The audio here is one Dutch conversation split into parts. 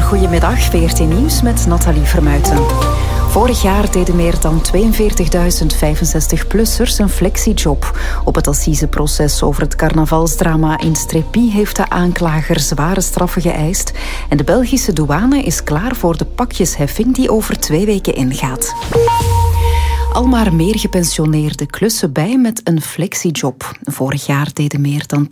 goedemiddag. VRT Nieuws met Nathalie Vermuiten. Vorig jaar deden meer dan 42.065-plussers een flexiejob. Op het assiseproces over het carnavalsdrama in Strépy heeft de aanklager zware straffen geëist. En de Belgische douane is klaar voor de pakjesheffing die over 2 weken ingaat. Al maar meer gepensioneerden klussen bij met een flexiejob. Vorig jaar deden meer dan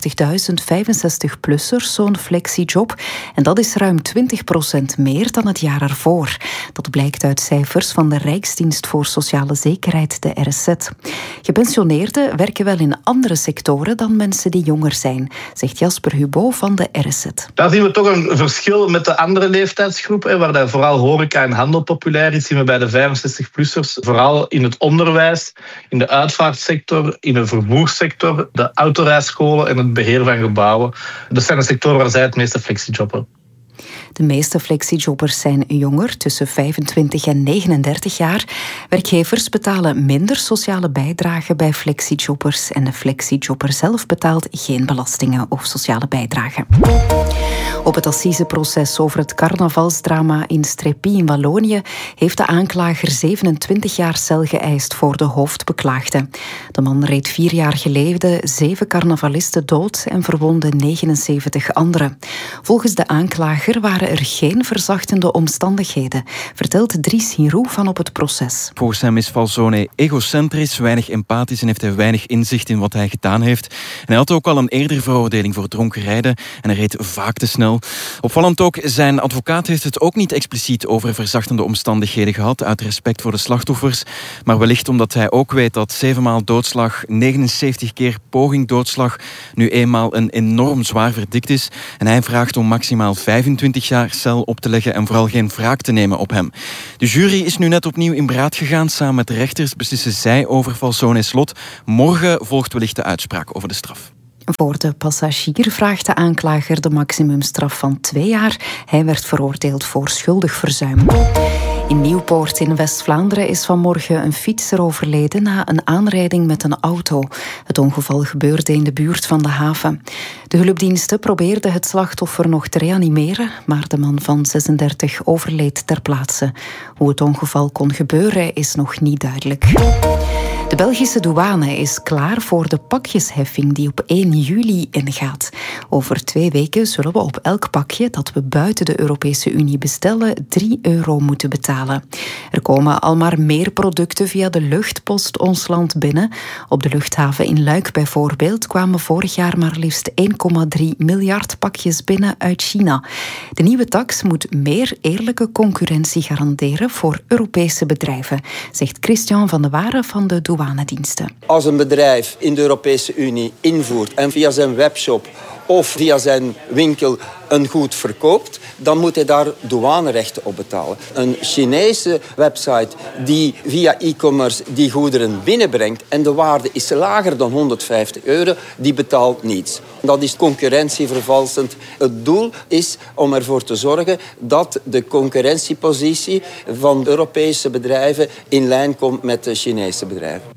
42.065-plussers zo'n flexiejob. En dat is ruim 20% meer dan het jaar ervoor. Dat blijkt uit cijfers van de Rijksdienst voor Sociale Zekerheid, de RSZ. Gepensioneerden werken wel in andere sectoren dan mensen die jonger zijn, zegt Jasper Hubo van de RSZ. Daar zien we toch een verschil met de andere leeftijdsgroepen, waar daar vooral horeca en handel populair is, zien we bij de 65-plussers vooral in het onderwijs, in de uitvaartsector, in de vervoerssector, de autorijscholen en het beheer van gebouwen. Dat zijn de sectoren waar zij het meeste flexijobben. De meeste flexiejobbers zijn jonger, tussen 25 en 39 jaar. Werkgevers betalen minder sociale bijdragen bij flexiejobbers en de flexijobber zelf betaalt geen belastingen of sociale bijdragen. Op het assiseproces over het carnavalsdrama in Strépy in Wallonië heeft de aanklager 27 jaar cel geëist voor de hoofdbeklaagde. De man reed 4 jaar geleden 7 carnavalisten dood en verwondde 79 anderen. Volgens de aanklager waren er geen verzachtende omstandigheden, vertelt Dries Hirou van op het proces. Volgens hem is Falzone egocentrisch, weinig empathisch en heeft hij weinig inzicht in wat hij gedaan heeft. En hij had ook al een eerdere veroordeling voor dronken rijden en hij reed vaak te snel. Opvallend ook, zijn advocaat heeft het ook niet expliciet over verzachtende omstandigheden gehad, uit respect voor de slachtoffers. Maar wellicht omdat hij ook weet dat 7 maal doodslag, 79 keer poging doodslag, nu eenmaal een enorm zwaar verdikt is. En hij vraagt om maximaal 25 jaar cel op te leggen en vooral geen wraak te nemen op hem. De jury is nu net opnieuw in beraad gegaan. Samen met de rechters beslissen zij over Falzone's lot. Morgen volgt wellicht de uitspraak over de straf. Voor de passagier vraagt de aanklager de maximumstraf van 2 jaar. Hij werd veroordeeld voor schuldig verzuim. In Nieuwpoort in West-Vlaanderen is vanmorgen een fietser overleden na een aanrijding met een auto. Het ongeval gebeurde in de buurt van de haven. De hulpdiensten probeerden het slachtoffer nog te reanimeren, maar de man van 36 overleed ter plaatse. Hoe het ongeval kon gebeuren is nog niet duidelijk. De Belgische douane is klaar voor de pakjesheffing die op 1 juli ingaat. Over 2 weken zullen we op elk pakje dat we buiten de Europese Unie bestellen €3 moeten betalen. Er komen al maar meer producten via de luchtpost ons land binnen. Op de luchthaven in Luik bijvoorbeeld kwamen vorig jaar maar liefst 1,3 miljard pakjes binnen uit China. De nieuwe tax moet meer eerlijke concurrentie garanderen voor Europese bedrijven, zegt Christian van de Waren van de douanediensten. Als een bedrijf in de Europese Unie invoert en via zijn webshop of via zijn winkel een goed verkoopt, dan moet hij daar douanerechten op betalen. Een Chinese website die via e-commerce die goederen binnenbrengt en de waarde is lager dan €150, die betaalt niets. Dat is concurrentievervalsend. Het doel is om ervoor te zorgen dat de concurrentiepositie van Europese bedrijven in lijn komt met de Chinese bedrijven.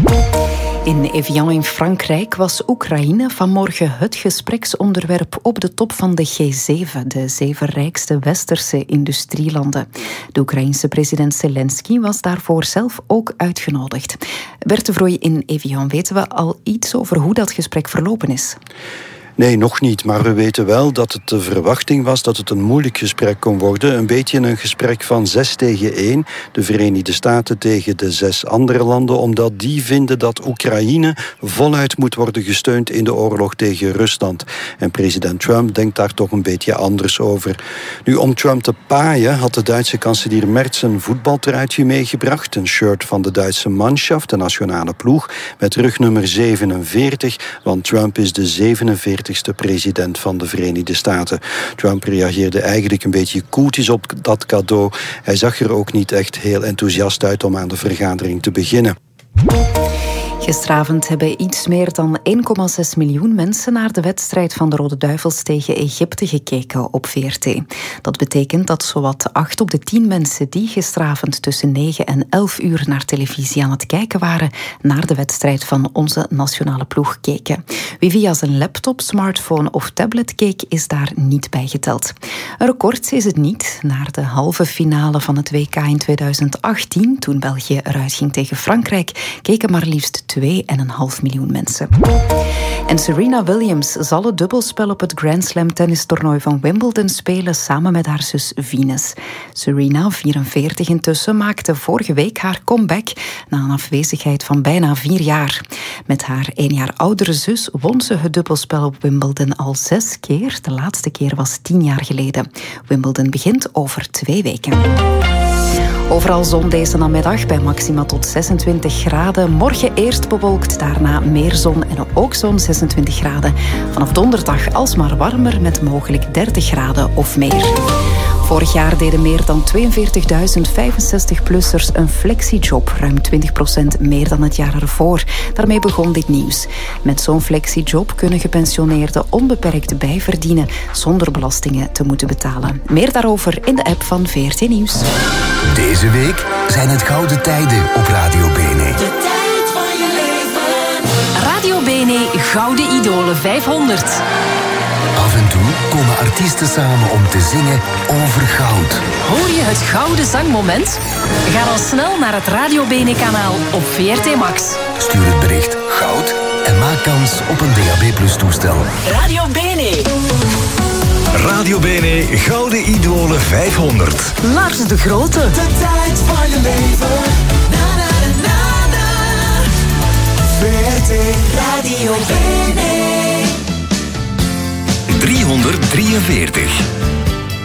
In Evian in Frankrijk was Oekraïne vanmorgen het gespreksonderwerp op de top van de G7, de 7 rijkste westerse industrielanden. De Oekraïense president Zelensky was daarvoor zelf ook uitgenodigd. Bert de Vrooij, in Evian weten we al iets over hoe dat gesprek verlopen is? Nee, nog niet. Maar we weten wel dat het de verwachting was dat het een moeilijk gesprek kon worden. Een beetje een gesprek van 6 tegen 1. De Verenigde Staten tegen de 6 andere landen. Omdat die vinden dat Oekraïne voluit moet worden gesteund in de oorlog tegen Rusland. En president Trump denkt daar toch een beetje anders over. Nu, om Trump te paaien had de Duitse kanselier Merz een voetbaltruitje meegebracht. Een shirt van de Duitse Mannschaft, de nationale ploeg, met rugnummer 47. Want Trump is de 47ste president van de Verenigde Staten. Trump reageerde eigenlijk een beetje koeltjes op dat cadeau. Hij zag er ook niet echt heel enthousiast uit om aan de vergadering te beginnen. Gisteravond hebben iets meer dan 1,6 miljoen mensen naar de wedstrijd van de Rode Duivels tegen Egypte gekeken op VRT. Dat betekent dat zowat 8 op de 10 mensen die gisteravond tussen 9 en 11 uur naar televisie aan het kijken waren, naar de wedstrijd van onze nationale ploeg keken. Wie via zijn laptop, smartphone of tablet keek, is daar niet bij geteld. Een record is het niet. Naar de halve finale van het WK in 2018, toen België eruit ging tegen Frankrijk, keken maar liefst 2,5 miljoen mensen. En Serena Williams zal het dubbelspel op het Grand Slam tennistoernooi van Wimbledon spelen samen met haar zus Venus. Serena, 44 intussen, maakte vorige week haar comeback na een afwezigheid van bijna 4 jaar. Met haar 1 jaar oudere zus won ze het dubbelspel op Wimbledon al 6 keer. De laatste keer was 10 jaar geleden. Wimbledon begint over 2 weken. Overal zon deze namiddag bij maxima tot 26 graden. Morgen eerst bewolkt, daarna meer zon en ook zo'n 26 graden. Vanaf donderdag alsmaar warmer met mogelijk 30 graden of meer. Vorig jaar deden meer dan 42.000 65-plussers een flexiejob, ruim 20% meer dan het jaar ervoor. Daarmee begon dit nieuws. Met zo'n flexiejob kunnen gepensioneerden onbeperkt bijverdienen zonder belastingen te moeten betalen. Meer daarover in de app van VRT Nieuws. Deze week zijn het gouden tijden op Radio Bene. De tijd van je leven. Radio Bene Gouden Idolen 500. Af en toe komen artiesten samen om te zingen over goud. Hoor je het gouden zangmoment? Ga dan snel naar het Radio Bene kanaal op VRT Max. Stuur het bericht goud en maak kans op een DAB+ toestel. Radio Bene. Radio Bene Gouden Idolen 500. Lars de Grote. De tijd van je leven. Na na na na na. VRT Radio Bene. 343.